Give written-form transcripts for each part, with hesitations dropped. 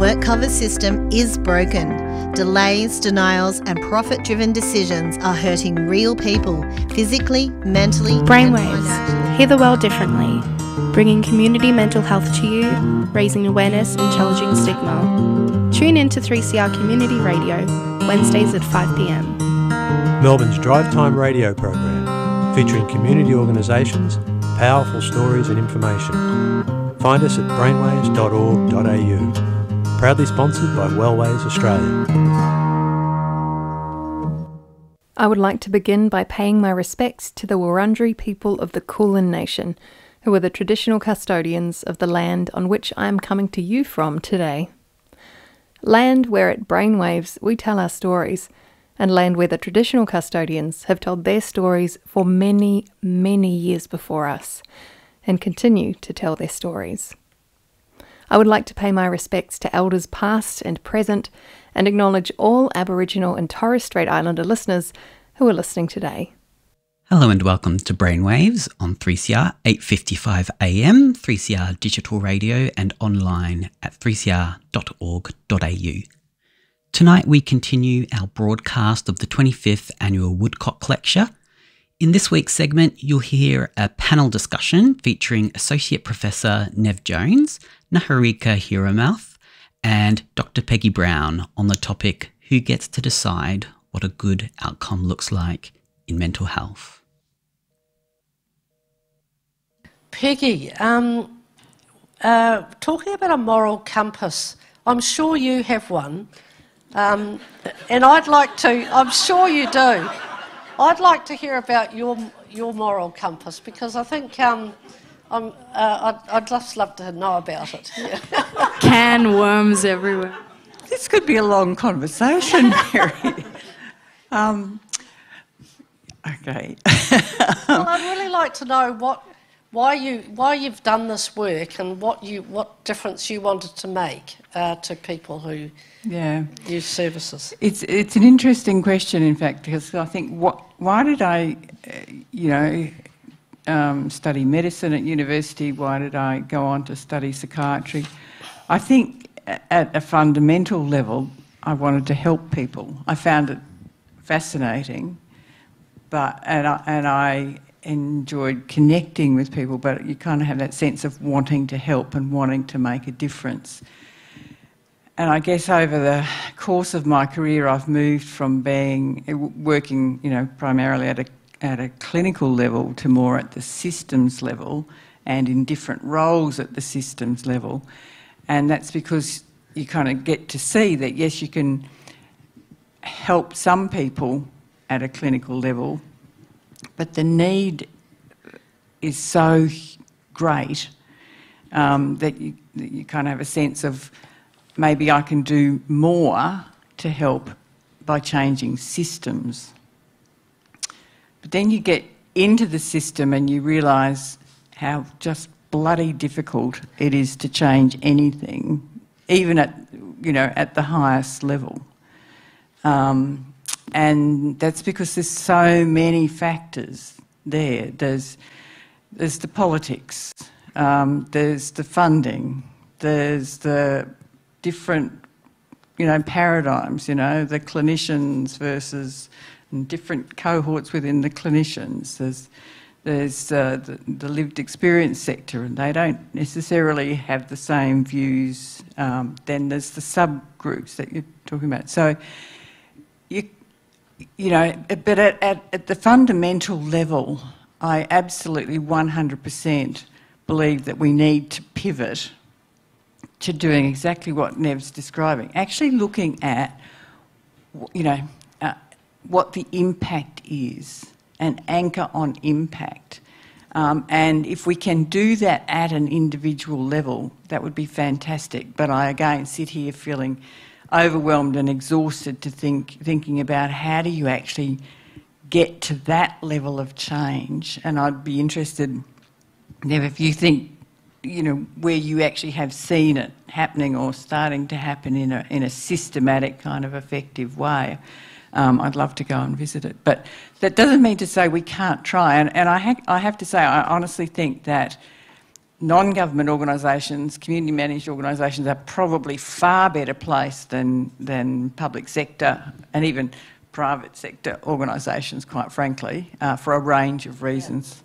WorkCover system is broken. Delays, denials and profit-driven decisions are hurting real people, physically, mentally Brainwaves, hear the world differently, bringing community mental health to you, raising awareness and challenging stigma. Tune in to 3CR Community Radio, Wednesdays at 5pm. Melbourne's Drive Time radio program, featuring community organisations, powerful stories and information. Find us at brainwaves.org.au. Proudly sponsored by Wellways Australia. I would like to begin by paying my respects to the Wurundjeri people of the Kulin Nation, who are the traditional custodians of the land on which I am coming to you from today. Land where at Brainwaves we tell our stories, and land where the traditional custodians have told their stories for many, many years before us, and continue to tell their stories. I would like to pay my respects to elders past and present, and acknowledge all Aboriginal and Torres Strait Islander listeners who are listening today. Hello and welcome to Brainwaves on 3CR 8:55am, 3CR digital radio and online at 3cr.org.au. Tonight we continue our broadcast of the 25th Annual Woodcock Lecture. In this week's segment, you'll hear a panel discussion featuring Associate Professor Nev Jones, Niharika Hiramouth, and Dr. Peggy Brown on the topic, who gets to decide what a good outcome looks like in mental health. Peggy, talking about a moral compass, I'm sure you have one. And I'd like to, I'm sure you do, I'd like to hear about your moral compass, because I think I'd just love to know about it. Yeah. Can worms everywhere. This could be a long conversation, Mary. Okay. Well, I'd really like to know why you've done this work and what difference you wanted to make to people who use services. It's an interesting question, in fact, because I think why did I, study medicine at university? Why did I go on to study psychiatry? I think at a fundamental level, I wanted to help people. I found it fascinating, and I enjoyed connecting with people, but you kind of have that sense of wanting to help and wanting to make a difference. And I guess over the course of my career, I've moved from working, primarily at a clinical level to more at the systems level, and in different roles at the systems level. And that's because you kind of get to see that, yes, you can help some people at a clinical level, but the need is so great that you kind of have a sense of, maybe I can do more to help by changing systems. But then you get into the system and you realise how just bloody difficult it is to change anything, even at the highest level. And that's because there's so many factors there. There's the politics, there's the funding, there's the different, paradigms, the clinicians versus different cohorts within the clinicians. There's the lived experience sector, and they don't necessarily have the same views. Then there's the subgroups that you're talking about. So, but at the fundamental level, I absolutely 100% believe that we need to pivot to doing exactly what Nev's describing, actually looking at, what the impact is, and anchor on impact. And if we can do that at an individual level, that would be fantastic. But I again sit here feeling overwhelmed and exhausted to thinking about how do you actually get to that level of change. And I'd be interested, Nev, if you think, where you actually have seen it happening or starting to happen in a systematic kind of effective way. I'd love to go and visit it. But that doesn't mean to say we can't try. And I have to say, I honestly think that non-government organisations, community-managed organisations are probably far better placed than public sector and even private sector organisations, quite frankly, for a range of reasons.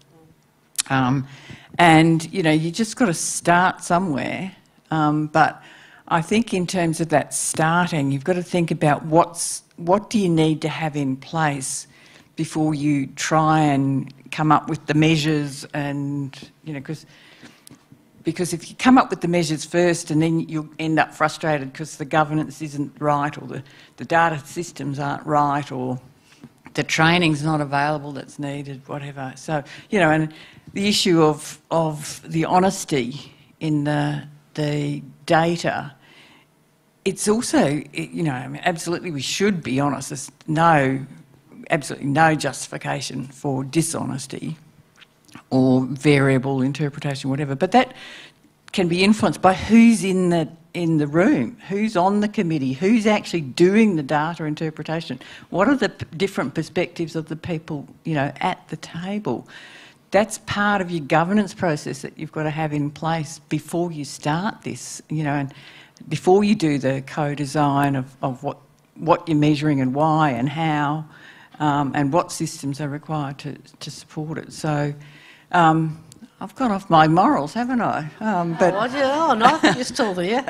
And, you know, you just got to start somewhere. But I think in terms of that starting, you've got to think about what do you need to have in place before you try and come up with the measures and, you know, because if you come up with the measures first and then you'll end up frustrated because the governance isn't right or the data systems aren't right or the training's not available that's needed, whatever. So, you know, and the issue of the honesty in the data, it's also, you know, I mean, absolutely we should be honest. There's absolutely no justification for dishonesty or variable interpretation, whatever. But that can be influenced by who's in the room, who's on the committee, who's actually doing the data interpretation. What are the different perspectives of the people, you know, at the table? That's part of your governance process that you've got to have in place before you start this, you know, and before you do the co-design of what you're measuring and why and how, and what systems are required to support it. So I've gone off my morals, haven't I? Oh, no, I think you're still there.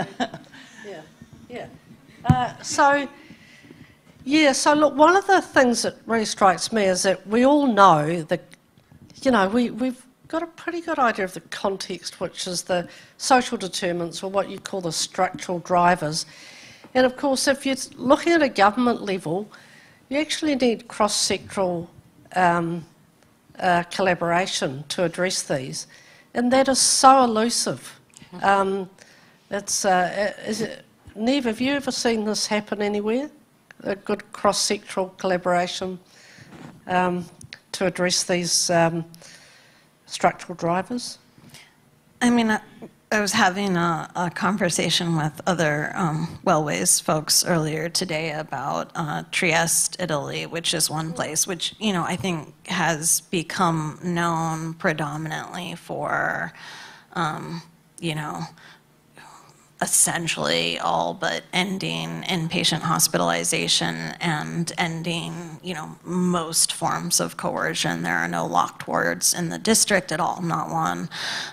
So look, one of the things that really strikes me is that we all know that, you know, we've got a pretty good idea of the context, which is the social determinants or what you call the structural drivers. And of course, if you're looking at a government level, you actually need cross-sectoral collaboration to address these, and that is so elusive. Neve, have you ever seen this happen anywhere? A good cross-sectoral collaboration to address these structural drivers? I mean, I was having a conversation with other Wellways folks earlier today about Trieste, Italy, which is one place which, you know, I think has become known predominantly for, you know, essentially all but ending inpatient hospitalization and ending, you know, most forms of coercion. There are no locked wards in the district at all, not one.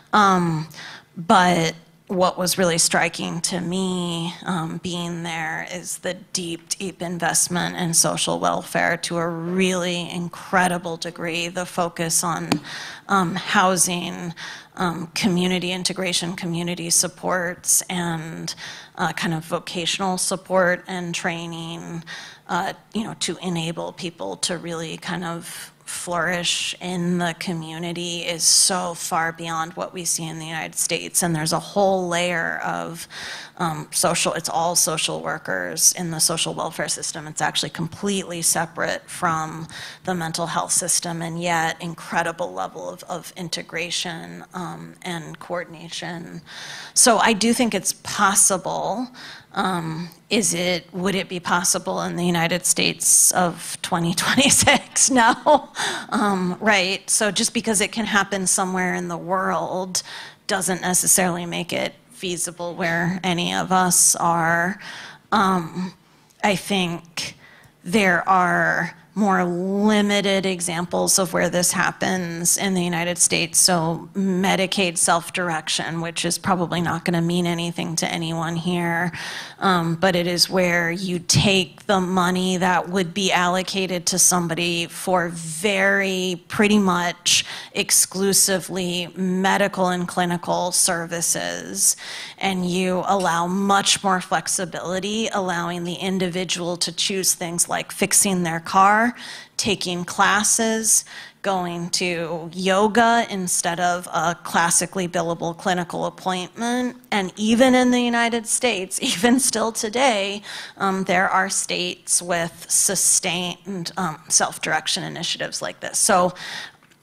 But what was really striking to me being there is the deep, deep investment in social welfare to a really incredible degree, the focus on housing, community integration, community supports, and kind of vocational support and training, you know, to enable people to really kind of flourish in the community is so far beyond what we see in the United States. And there's a whole layer of it's all social workers in the social welfare system. It's actually completely separate from the mental health system, and yet incredible level of integration and coordination. So I do think it's possible. Would it be possible in the United States of 2026? No, right? So just because it can happen somewhere in the world doesn't necessarily make it feasible where any of us are. I think there are more limited examples of where this happens in the United States. So Medicaid self-direction, which is probably not going to mean anything to anyone here, but it is where you take the money that would be allocated to somebody for very pretty much exclusively medical and clinical services, and you allow much more flexibility, allowing the individual to choose things like fixing their car, taking classes, going to yoga instead of a classically billable clinical appointment. And even in the United States, even still today, there are states with sustained self-direction initiatives like this. So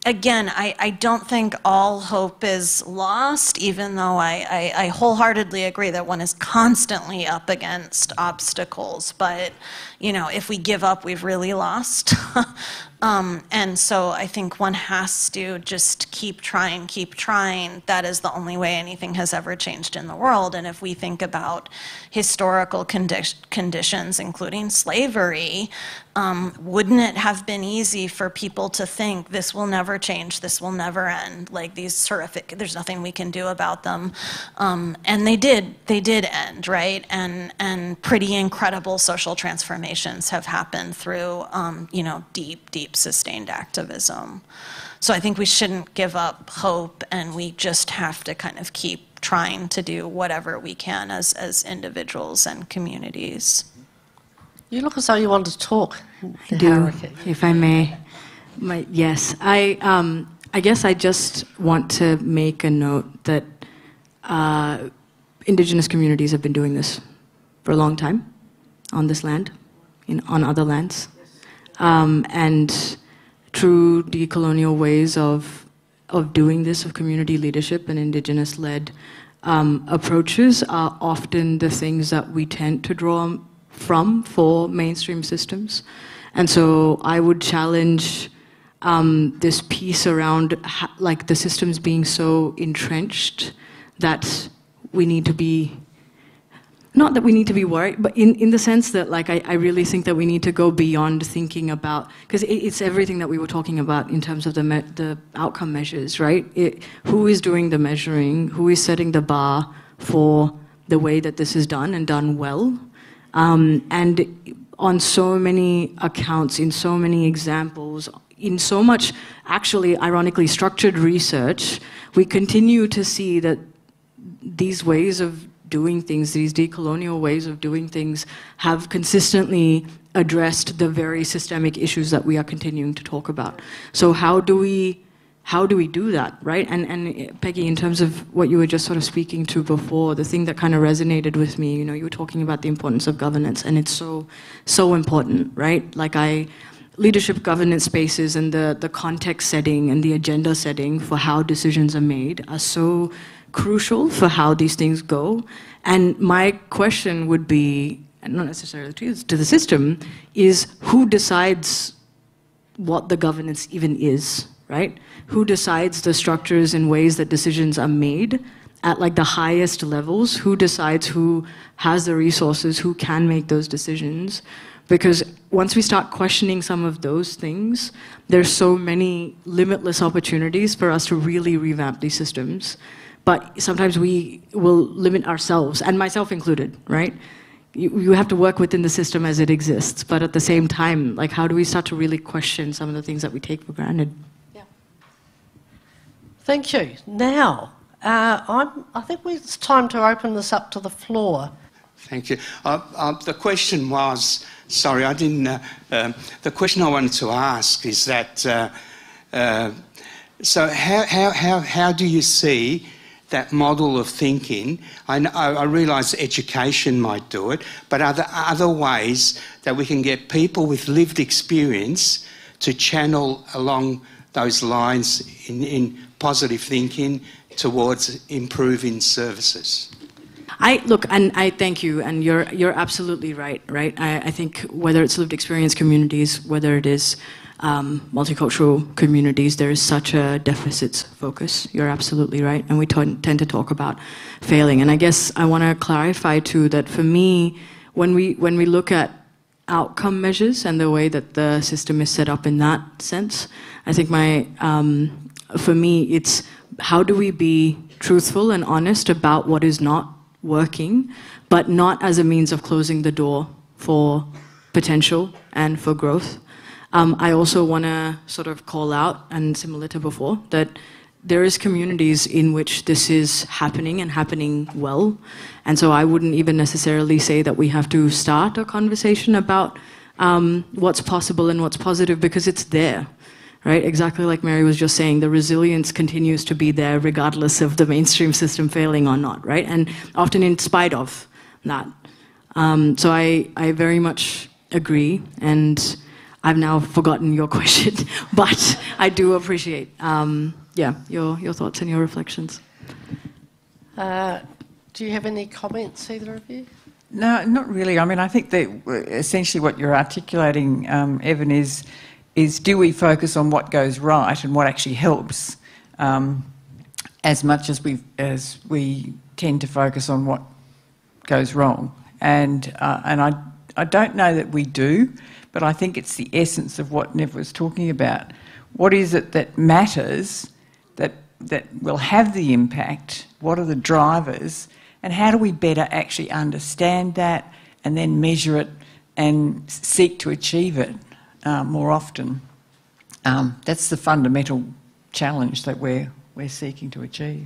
again, I don't think all hope is lost, even though I wholeheartedly agree that one is constantly up against obstacles. But, you know, if we give up, we've really lost. And so I think one has to just keep trying, keep trying. That is the only way anything has ever changed in the world. And if we think about historical conditions, including slavery, wouldn't it have been easy for people to think this will never change, this will never end, like these horrific, there's nothing we can do about them. And they did end, right? And pretty incredible social transformations have happened through, you know, deep, sustained activism. So I think we shouldn't give up hope, and we just have to kind of keep trying to do whatever we can as individuals and communities. You look as though you want to talk. I do, if I may. Yes, I guess I just want to make a note that Indigenous communities have been doing this for a long time on this land, on other lands. And through decolonial ways of doing this, of community leadership and Indigenous-led approaches are often the things that we tend to draw from for mainstream systems. And so I would challenge this piece around like the systems being so entrenched that we need to be, not that we need to be worried, but in the sense that like I really think that we need to go beyond thinking about, because it's everything that we were talking about in terms of the outcome measures, right? Who is doing the measuring, who is setting the bar for the way that this is done and done well. And on so many accounts, in so many examples, in so much actually ironically structured research, we continue to see that these ways of doing things, these decolonial ways of doing things, have consistently addressed the very systemic issues that we are continuing to talk about. So how do we do that, right? And Peggy, in terms of what you were just sort of speaking to before, the thing that kind of resonated with me, you know, you were talking about the importance of governance, and it's so important, right? Like leadership governance spaces and the context setting and the agenda setting for how decisions are made are so crucial for how these things go. And my question would be, and not necessarily to the system, is who decides what the governance even is, right? Who decides the structures and ways that decisions are made at like the highest levels? Who decides who has the resources, who can make those decisions? Because once we start questioning some of those things, there's so many limitless opportunities for us to really revamp these systems. But sometimes we will limit ourselves, and myself included, right? You have to work within the system as it exists, but at the same time, like how do we start to really question some of the things that we take for granted? Yeah. Thank you. Now, I think it's time to open this up to the floor. Thank you. The question was, sorry, I didn't, the question I wanted to ask is that, so how do you see that model of thinking? I realise education might do it, but are there other ways that we can get people with lived experience to channel along those lines in positive thinking towards improving services? I thank you, and you're absolutely right? I think whether it's lived experience communities, whether it is multicultural communities, there is such a deficits focus. You're absolutely right, and we tend to talk about failing. And I guess I want to clarify too that for me, when we look at outcome measures and the way that the system is set up in that sense, I think for me it's how do we be truthful and honest about what is not working, but not as a means of closing the door for potential and for growth. I also want to sort of call out, and similar to before, that there is communities in which this is happening and happening well. And so I wouldn't even necessarily say that we have to start a conversation about what's possible and what's positive, because it's there, right? Exactly like Mary was just saying, the resilience continues to be there regardless of the mainstream system failing or not, right? And often in spite of that. So I very much agree, and I've now forgotten your question, but I do appreciate, your thoughts and your reflections. Do you have any comments, either of you? No, not really. I mean, I think that essentially what you're articulating, Evan, is do we focus on what goes right and what actually helps, as much as we tend to focus on what goes wrong. And I don't know that we do, but I think it's the essence of what Nev was talking about. What is it that matters, that will have the impact? What are the drivers? And how do we better actually understand that and then measure it and seek to achieve it more often? That's the fundamental challenge that we're seeking to achieve.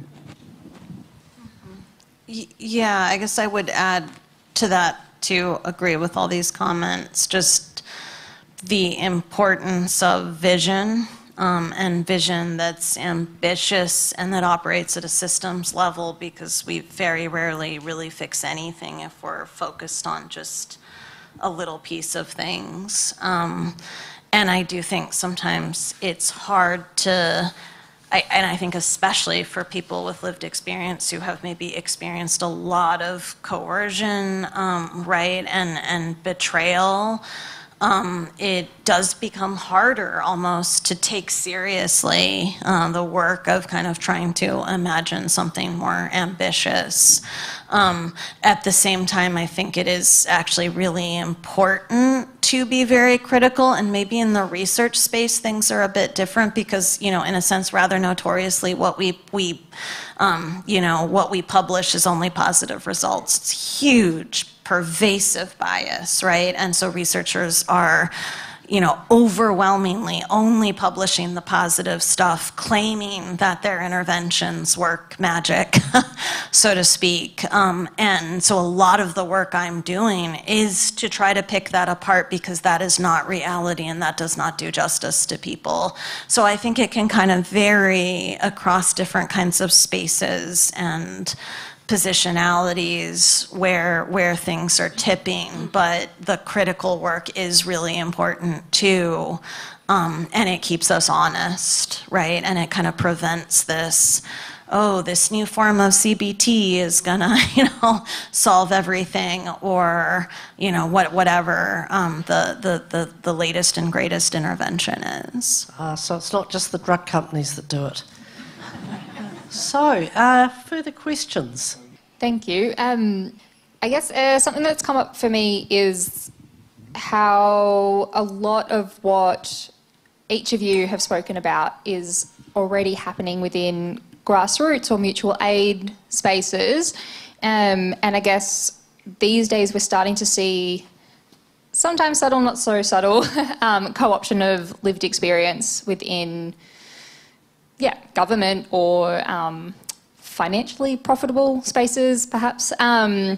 Yeah, I guess I would add to that, to agree with all these comments, just the importance of vision, and vision that's ambitious and that operates at a systems level, because we very rarely really fix anything if we're focused on just a little piece of things. And I do think sometimes it's hard to, and I think especially for people with lived experience who have maybe experienced a lot of coercion, right, and betrayal, it does become harder almost to take seriously the work of kind of trying to imagine something more ambitious. At the same time, I think it is actually really important to be very critical, and maybe in the research space things are a bit different because, in a sense, rather notoriously, what we publish is only positive results. It's huge, pervasive bias, right? And so researchers are, overwhelmingly only publishing the positive stuff, claiming that their interventions work magic, so to speak. And so a lot of the work I'm doing is to try to pick that apart, because that is not reality and that does not do justice to people. So I think it can kind of vary across different kinds of spaces and positionalities where things are tipping, but the critical work is really important too, and it keeps us honest, right? And it kind of prevents this, this new form of CBT is gonna, solve everything, or whatever the latest and greatest intervention is. So it's not just the drug companies that do it. So, further questions? Thank you. I guess something that's come up for me is how a lot of what each of you have spoken about is already happening within grassroots or mutual aid spaces. And I guess these days we're starting to see, sometimes subtle, not so subtle, co-option of lived experience within government or financially profitable spaces, perhaps. Like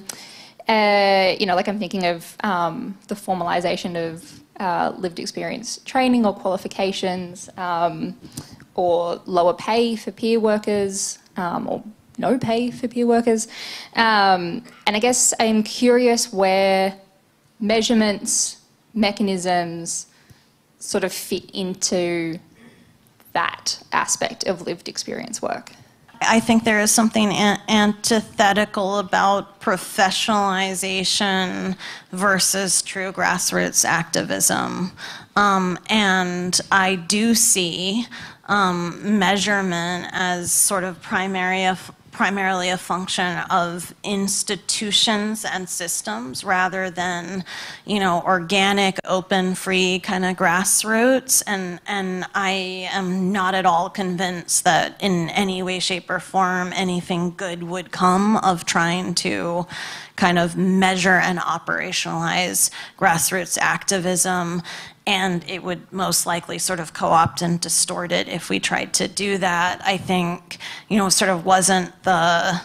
I'm thinking of the formalisation of lived experience training or qualifications, or lower pay for peer workers, or no pay for peer workers. And I guess I'm curious where measurements, mechanisms sort of fit into that aspect of lived experience work. I think there is something antithetical about professionalization versus true grassroots activism. And I do see measurement as sort of primarily a function of institutions and systems rather than, organic, open, free kind of grassroots. And I am not at all convinced that in any way, shape, or form anything good would come of trying to kind of measure and operationalize grassroots activism. And it would most likely sort of co-opt and distort it if we tried to do that. I think, sort of wasn't the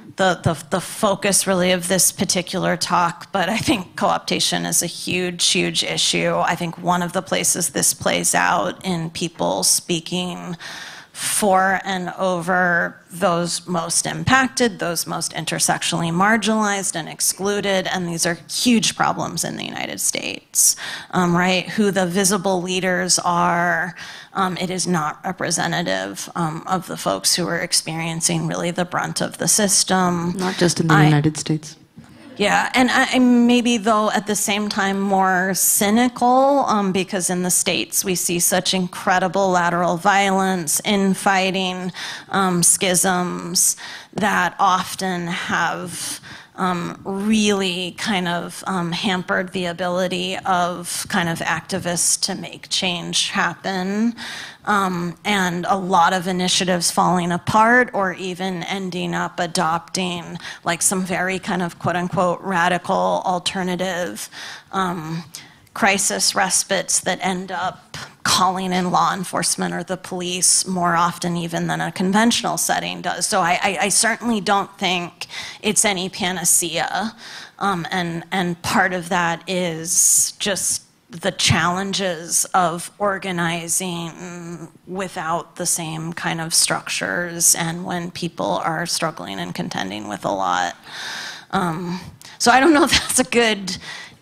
focus really of this particular talk, but I think co-optation is a huge, huge issue. I think one of the places this plays out in people speaking for and over those most impacted, those most intersectionally marginalized and excluded, and these are huge problems in the United States, right? Who the visible leaders are, it is not representative of the folks who are experiencing really the brunt of the system. Not just in the United States. Yeah, and I'm maybe, though, at the same time more cynical because in the States we see such incredible lateral violence, infighting, schisms that often have really kind of hampered the ability of kind of activists to make change happen. And a lot of initiatives falling apart or even ending up adopting like some very kind of quote unquote radical alternative crisis respites that end up calling in law enforcement or the police more often even than a conventional setting does. So I certainly don't think it's any panacea. And part of that is just the challenges of organizing without the same kind of structures and when people are struggling and contending with a lot. So I don't know if that's a good,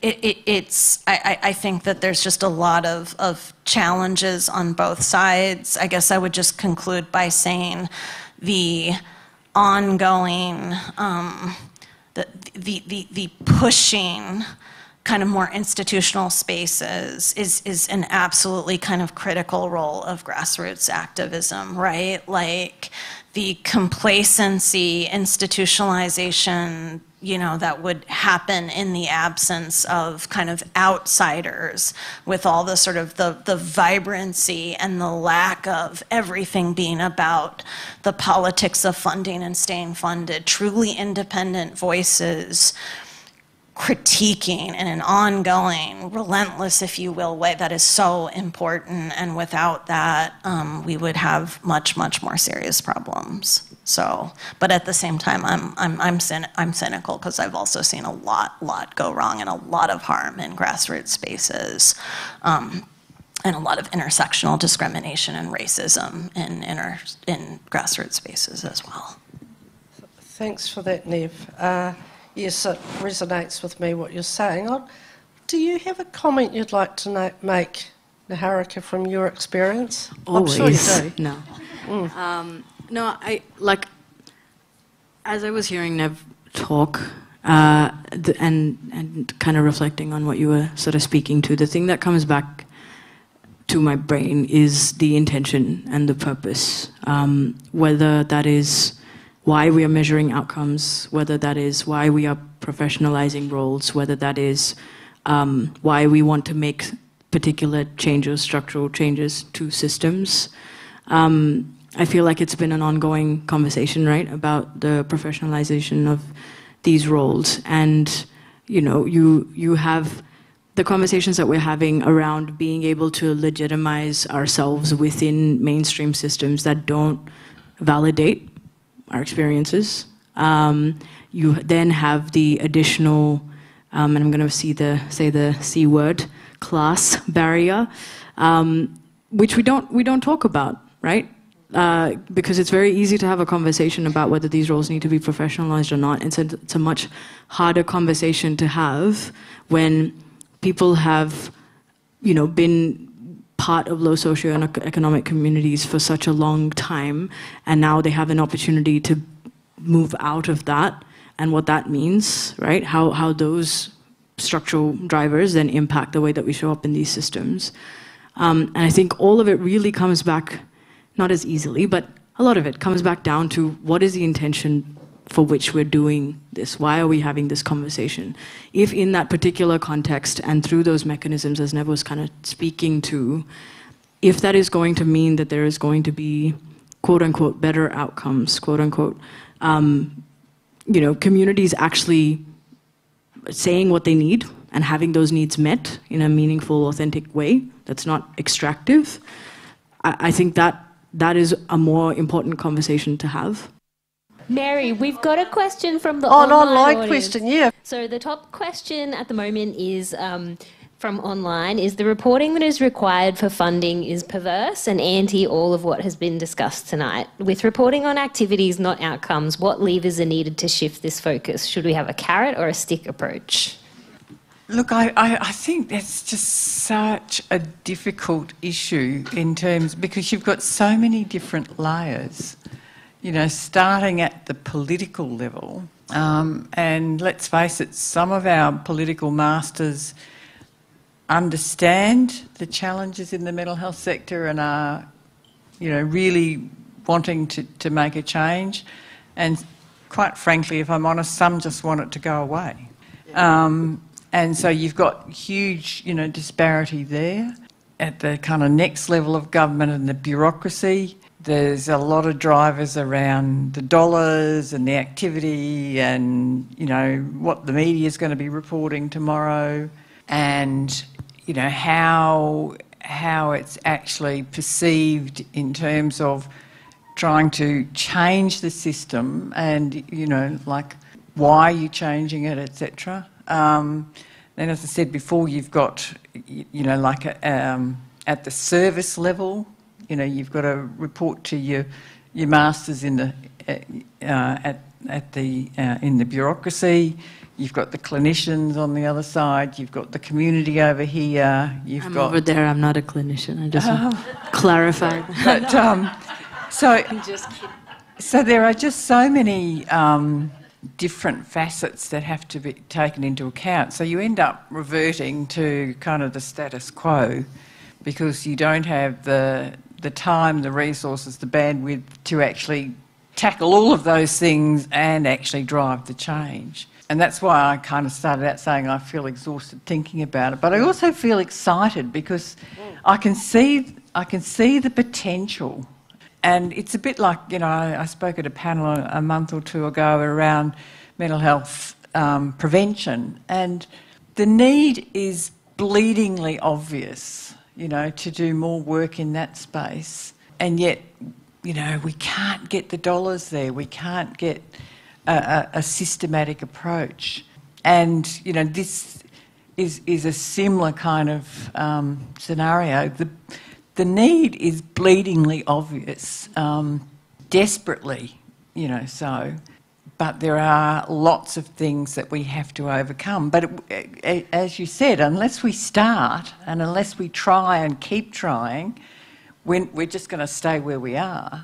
I think that there's just a lot of challenges on both sides. I guess I would just conclude by saying the ongoing, the pushing kind of more institutional spaces is an absolutely kind of critical role of grassroots activism, right? Like the complacency, institutionalization, you know, that would happen in the absence of kind of outsiders with all the sort of the vibrancy and the lack of everything being about the politics of funding and staying funded, truly independent voices critiquing in an ongoing, relentless, if you will, way that is so important. And without that, we would have much, much more serious problems. So, but at the same time, I'm cynical because I've also seen a lot go wrong and a lot of harm in grassroots spaces, and a lot of intersectional discrimination and racism in grassroots spaces as well. Thanks for that, Nev. Yes, it resonates with me what you're saying. Do you have a comment you'd like to make, Niharika, from your experience? Always. I'm sure you do. No. No, as I was hearing Nev talk and kind of reflecting on what you were sort of speaking to, the thing that comes back to my brain is the intention and the purpose, whether that is why we are measuring outcomes, whether that is why we are professionalizing roles, whether that is why we want to make particular changes, structural changes to systems. I feel like it's been an ongoing conversation, right, about the professionalization of these roles. And, you know, you have the conversations that we're having around being able to legitimize ourselves within mainstream systems that don't validate our experiences. You then have the additional, and I'm going to say the C word, class barrier, which we don't talk about, right? Because it's very easy to have a conversation about whether these roles need to be professionalized or not. It's a much harder conversation to have when people have, you know, been part of low socioeconomic communities for such a long time, and now they have an opportunity to move out of that, and what that means, right? How those structural drivers then impact the way that we show up in these systems. And I think all of it really comes back, not as easily, but a lot of it comes back down to what is the intention for which we're doing this? Why are we having this conversation? If in that particular context and through those mechanisms, as Nev was kind of speaking to, if that is going to mean that there is going to be quote unquote better outcomes, quote unquote, you know, communities actually saying what they need and having those needs met in a meaningful, authentic way that's not extractive, I think that is a more important conversation to have. Mary, we've got a question from the online audience. question, yeah. So the top question at the moment is, from online is the reporting that is required for funding is perverse and anti all of what has been discussed tonight. With reporting on activities, not outcomes, what levers are needed to shift this focus? Should we have a carrot or a stick approach? Look, I think that's just such a difficult issue in terms, because you've got so many different layers, you know, starting at the political level. And let's face it, some of our political masters understand the challenges in the mental health sector and are, you know, really wanting to make a change. And quite frankly, if I'm honest, some just want it to go away. And so you've got huge, you know, disparity there. At the kind of next level of government and the bureaucracy, there's a lot of drivers around the dollars and the activity and, you know, what the media is going to be reporting tomorrow, and, you know, how it's actually perceived in terms of trying to change the system and, you know, like, why are you changing it, etc. Then, as I said before, you've got, you know, like at the service level, you know, you've got to report to your masters in the in the bureaucracy. You've got the clinicians on the other side. You've got the community over here. I'm over there. I'm not a clinician. I just want to clarify. But so there are just so many different facets that have to be taken into account. So you end up reverting to kind of the status quo because you don't have the time, the resources, the bandwidth to actually tackle all of those things and actually drive the change. And that's why I kind of started out saying I feel exhausted thinking about it. But I also feel excited because I can see the potential. And it's a bit like, you know, I spoke at a panel a month or two ago around mental health prevention, and the need is bleedingly obvious, you know, to do more work in that space. And yet, you know, we can't get the dollars there. We can't get a systematic approach. And, you know, this is a similar kind of scenario. The need is bleedingly obvious, desperately, you know, so. But there are lots of things that we have to overcome. But as you said, unless we start and unless we try and keep trying, we're just going to stay where we are.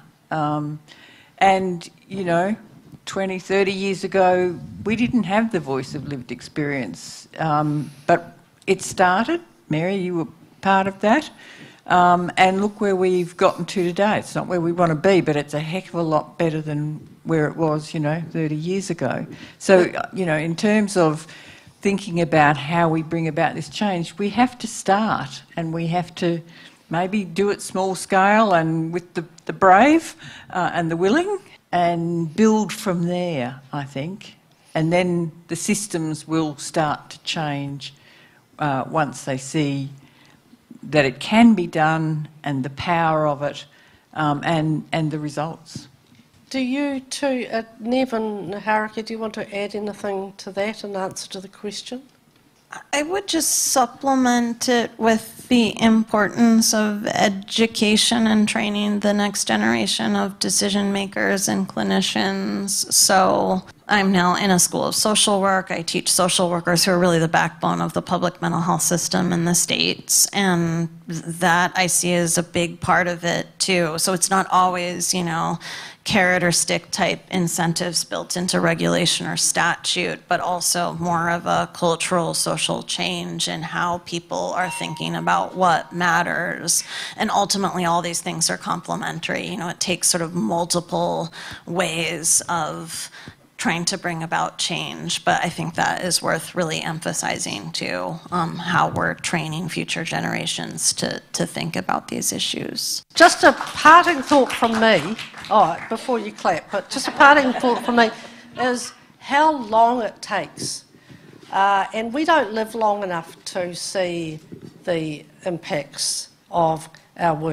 And, you know, 20, 30 years ago, we didn't have the voice of lived experience. But it started. Mary, you were part of that. And look where we've gotten to today. It's not where we want to be, but it's a heck of a lot better than where it was, you know, 30 years ago. So, you know, in terms of thinking about how we bring about this change, we have to start, and we have to maybe do it small scale and with the brave and the willing, and build from there, I think. And then the systems will start to change once they see that it can be done and the power of it and the results. Do you too, Nev and Haraka, do you want to add anything to that in answer to the question? I would just supplement it with the importance of education and training the next generation of decision makers and clinicians. So I'm now in a school of social work. I teach social workers who are really the backbone of the public mental health system in the States. And that I see as a big part of it too. So it's not always, you know, carrot or stick type incentives built into regulation or statute, but also more of a cultural social change in how people are thinking about what matters. And ultimately all these things are complementary. You know, it takes sort of multiple ways of trying to bring about change, but I think that is worth really emphasizing too, how we're training future generations to think about these issues. Just a parting thought from me, before you clap, but just a parting thought from me is how long it takes. And we don't live long enough to see the impacts of our work.